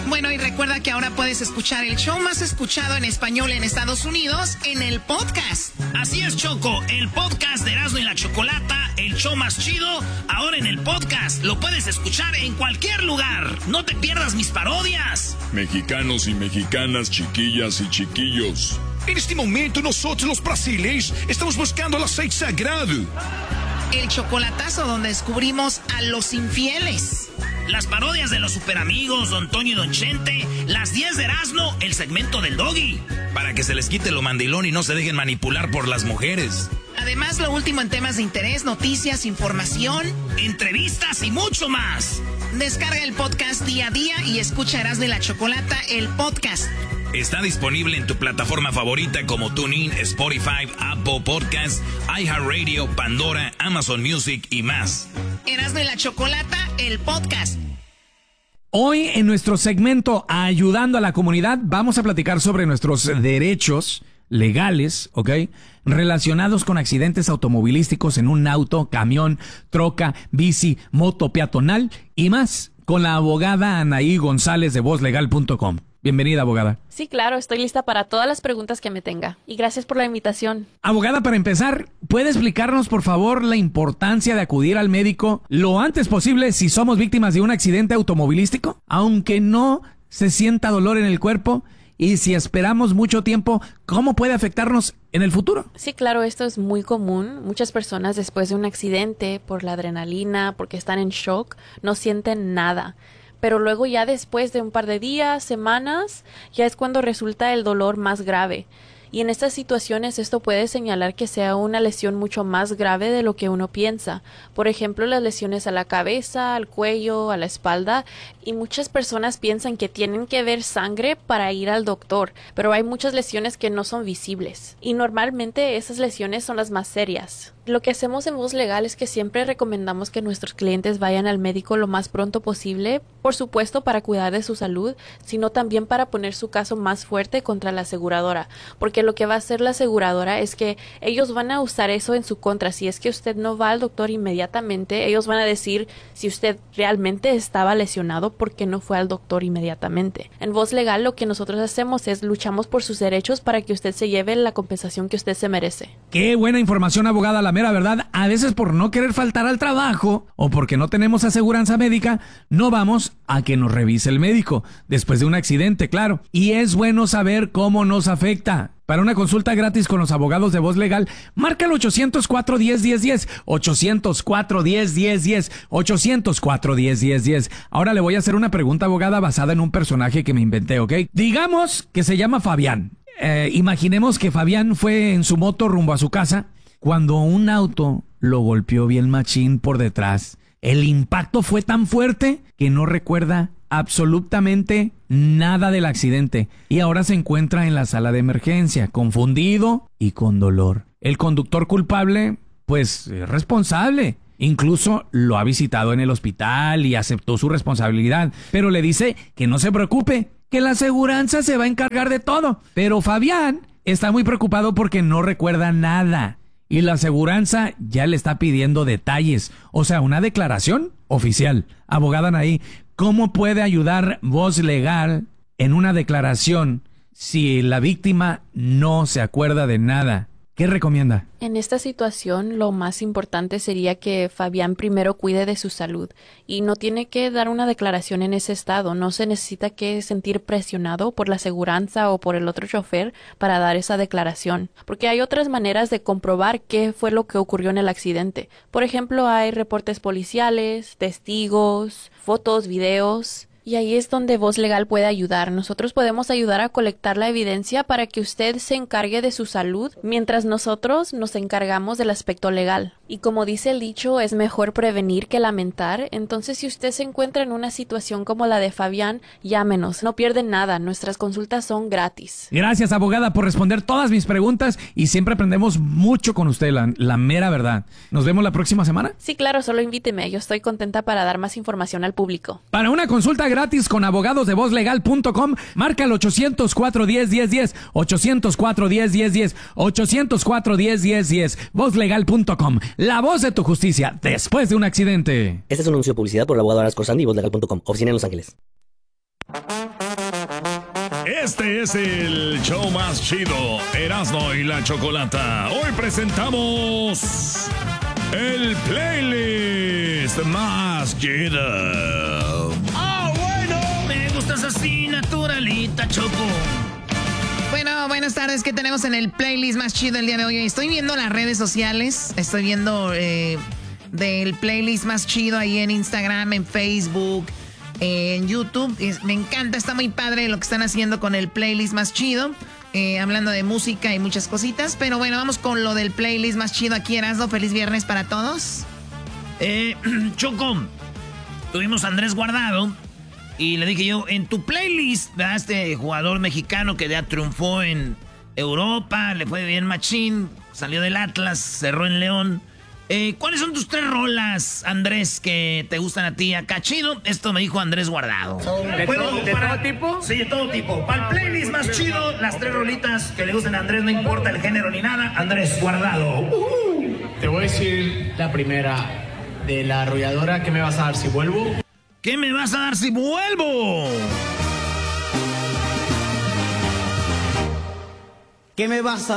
Bueno, y recuerda que ahora puedes escuchar el show más escuchado en español en Estados Unidos en el podcast. Así es, Choco, el podcast de Erasmo y la Chocolata, el show más chido, ahora en el podcast. Lo puedes escuchar en cualquier lugar. No te pierdas mis parodias. Mexicanos y mexicanas, chiquillas y chiquillos. En este momento nosotros los brasileños estamos buscando el aceite sagrado. El chocolatazo donde descubrimos a los infieles. Las parodias de los superamigos, Don Toño y Don Chente, las 10 de Erasmo, el segmento del Doggy. Para que se les quite lo mandilón y no se dejen manipular por las mujeres. Además, lo último en temas de interés, noticias, información, entrevistas y mucho más. Descarga el podcast día a día y escucha Erasmo y la Chocolata, el podcast. Está disponible en tu plataforma favorita como TuneIn, Spotify, Apple Podcasts, iHeartRadio, Pandora, Amazon Music y más. Erasmo y la Chocolata, el podcast. Hoy en nuestro segmento Ayudando a la Comunidad vamos a platicar sobre nuestros derechos legales, ¿ok? Relacionados con accidentes automovilísticos en un auto, camión, troca, bici, moto, peatonal y más, con la abogada Anaí González de VozLegal.com. Bienvenida, abogada. Sí, claro, estoy lista para todas las preguntas que me tenga. Y gracias por la invitación. Abogada, para empezar, ¿puede explicarnos, por favor, la importancia de acudir al médico lo antes posible si somos víctimas de un accidente automovilístico? Aunque no se sienta dolor en el cuerpo, y si esperamos mucho tiempo, ¿cómo puede afectarnos en el futuro? Sí, claro, esto es muy común. Muchas personas después de un accidente, por la adrenalina, porque están en shock, no sienten nada. Pero luego ya después de un par de días, semanas, ya es cuando resulta el dolor más grave. Y en estas situaciones esto puede señalar que sea una lesión mucho más grave de lo que uno piensa. Por ejemplo, las lesiones a la cabeza, al cuello, a la espalda. Y muchas personas piensan que tienen que ver sangre para ir al doctor, pero hay muchas lesiones que no son visibles. Y normalmente esas lesiones son las más serias. Lo que hacemos en Voz Legal es que siempre recomendamos que nuestros clientes vayan al médico lo más pronto posible, por supuesto para cuidar de su salud, sino también para poner su caso más fuerte contra la aseguradora, porque lo que va a hacer la aseguradora es que ellos van a usar eso en su contra. Si es que usted no va al doctor inmediatamente, ellos van a decir si usted realmente estaba lesionado, ¿por qué no fue al doctor inmediatamente? En Voz Legal lo que nosotros hacemos es luchamos por sus derechos para que usted se lleve la compensación que usted se merece. Qué buena información, abogada, la mera verdad. A veces por no querer faltar al trabajo o porque no tenemos aseguranza médica, no vamos a que nos revise el médico después de un accidente, claro. Y es bueno saber cómo nos afecta. Para una consulta gratis con los abogados de Voz Legal, marca el 800-410-1010, 800-410-1010, 800-410-1010. Ahora le voy a hacer una pregunta, abogada, basada en un personaje que me inventé, ¿ok? Digamos que se llama Fabián. Imaginemos que Fabián fue en su moto rumbo a su casa cuando un auto lo golpeó bien machín por detrás. El impacto fue tan fuerte que no recuerda absolutamente nada del accidente y ahora se encuentra en la sala de emergencia, confundido y con dolor. El conductor culpable, pues, es responsable. Incluso lo ha visitado en el hospital y aceptó su responsabilidad, pero le dice que no se preocupe, que la aseguranza se va a encargar de todo. Pero Fabián está muy preocupado porque no recuerda nada. Y la aseguranza ya le está pidiendo detalles, o sea, una declaración oficial. Abogada Anaí, ¿cómo puede ayudar Voz Legal en una declaración si la víctima no se acuerda de nada? ¿Qué recomienda? En esta situación, lo más importante sería que Fabián primero cuide de su salud y no tiene que dar una declaración en ese estado. No se necesita que sentir presionado por la aseguranza o por el otro chofer para dar esa declaración, porque hay otras maneras de comprobar qué fue lo que ocurrió en el accidente. Por ejemplo, hay reportes policiales, testigos, fotos, videos. Y ahí es donde Voz Legal puede ayudar. Nosotros podemos ayudar a colectar la evidencia para que usted se encargue de su salud, mientras nosotros nos encargamos del aspecto legal. Y como dice el dicho, es mejor prevenir que lamentar. Entonces, si usted se encuentra en una situación como la de Fabián, llámenos. No pierden nada. Nuestras consultas son gratis. Gracias, abogada, por responder todas mis preguntas y siempre aprendemos mucho con usted, la mera verdad. ¿Nos vemos la próxima semana? Sí, claro, solo invíteme. Yo estoy contenta para dar más información al público. Para una consulta gratis con abogados de VozLegal.com, marca el 800-410-1010, 800-410-1010, 800-410-1010, VozLegal.com, la voz de tu justicia después de un accidente. Este es un anuncio de publicidad por el abogado Arasco Sandy y VozLegal.com, oficina en Los Ángeles. Este es el show más chido, Erasmo y la Chocolata. Hoy presentamos el playlist más chido. ¡Ah, bueno! Me gustas así, naturalita, Choco. Bueno, buenas tardes. ¿Qué tenemos en el playlist más chido el día de hoy? Estoy viendo las redes sociales. Estoy viendo del playlist más chido ahí en Instagram, en Facebook, en YouTube. Me encanta, está muy padre lo que están haciendo con el playlist más chido. Hablando de música y muchas cositas. Pero bueno, vamos con lo del playlist más chido aquí, Erasmo. Feliz viernes para todos. Choco, tuvimos a Andrés Guardado. Y le dije yo, en tu playlist, ¿verdad? Este jugador mexicano que ya triunfó en Europa, le fue bien machín, salió del Atlas, cerró en León. ¿Cuáles son tus 3 rolas, Andrés, que te gustan a ti acá chido? Esto me dijo Andrés Guardado. ¿De todo tipo? Sí, de todo tipo. Para el playlist más chido, las 3 rolitas que le gustan a Andrés, no importa el género ni nada, Andrés Guardado. Te voy a decir la primera, de La Arrolladora, ¿qué me vas a dar si vuelvo? ¿Qué me vas a dar si vuelvo? ¿Qué me vas a